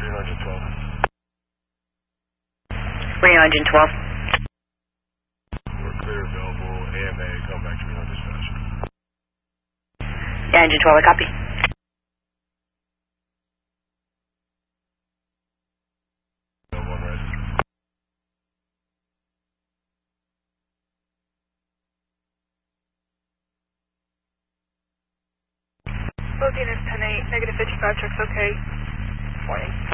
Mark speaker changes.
Speaker 1: Reno Engine 12.
Speaker 2: Reno Engine 12.
Speaker 1: We're clear, available, AMA, come back to Reno Dispatch.
Speaker 2: Yeah, Engine 12, I copy.
Speaker 1: Available on red.
Speaker 3: Loading is 10-8, negative 55, checks okay. Morning.